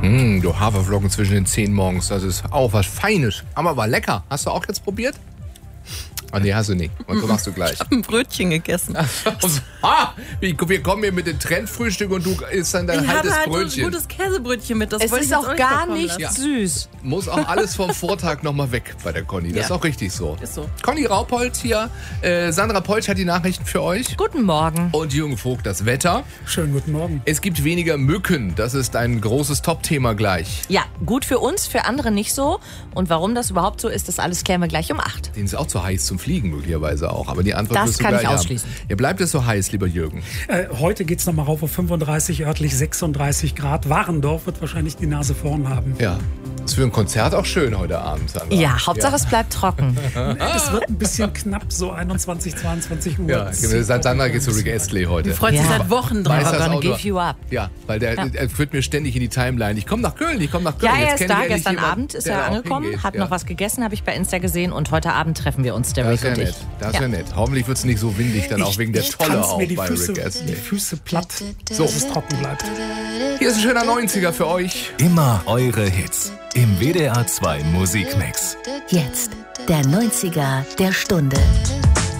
Du Haferflocken zwischen den Zähnen morgens, das ist auch was Feines. Aber war lecker. Hast du auch jetzt probiert? Ah, nee, hast du nicht. Und so machst du gleich. Ich habe ein Brötchen gegessen. Wir kommen hier mit dem Trendfrühstück und du isst dann dein halbes halt Brötchen. ein gutes Käsebrötchen mit. Das Es wollte ist ich jetzt auch euch gar verkommen nicht lassen. süß. Muss auch alles vom Vortag nochmal weg bei der Conny. Das ist auch richtig so. Ist so. Conny Raupold hier. Sandra Polsch hat die Nachrichten für euch. Guten Morgen. Und Jürgen Vogt das Wetter. Schönen guten Morgen. Es gibt weniger Mücken. Das ist ein großes Top-Thema gleich. Ja, gut für uns, für andere nicht so. Und warum das überhaupt so ist, das alles klären wir gleich um 8. Denen ist auch zu heiß zum Fliegen möglicherweise auch. Aber die Antwort Das wirst du kann gleich ich haben. ausschließen. Ja, bleibt es so heiß, lieber Jürgen? Heute geht es nochmal rauf auf 35, örtlich 36 Grad. Warendorf wird wahrscheinlich die Nase vorn haben. Ja. Ist für ein Konzert auch schön heute Abend, Sandra. Ja, Hauptsache es bleibt trocken. Es wird ein bisschen knapp, so 21, 22 Uhr. Ja, Sandra geht zu Rick Astley heute. Freut sich Ja. seit Wochen Weiß drauf. das Gonna Auto. give you up. Ja, weil er führt mir ständig in die Timeline. Ich komme nach Köln. Ja, Jetzt er ist kenn da. ich endlich Gestern jemanden, Abend ist der er da auch angekommen, hingeht. hat Ja. noch was gegessen, habe ich bei Insta gesehen. Und heute Abend treffen wir uns, der Das Rick ist ja und ich. nett. Das ist ja nett. Hoffentlich wird es nicht so windig, dann auch wegen der Tolle tanz auch mir die bei Füße, Rick Astley. die Füße platt, So. dass es trocken bleibt. Hier ist ein schöner 90er für euch. Immer eure Hits im WDR 2 Musikmix. Jetzt der 90er der Stunde.